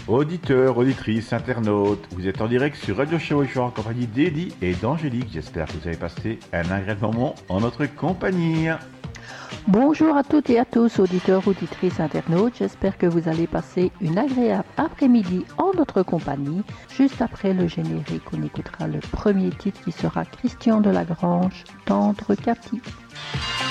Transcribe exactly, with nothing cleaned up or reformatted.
Auditeurs, auditrices, internautes, vous êtes en direct sur Radio Chevaucheur en compagnie d'Eddie et d'Angélique. J'espère que vous avez passé un agréable moment en notre compagnie. Bonjour à toutes et à tous, auditeurs, auditrices, internautes. J'espère que vous allez passer une agréable après-midi en notre compagnie. Juste après le générique, on écoutera le premier titre qui sera Christian Delagrange, Tendre Captif.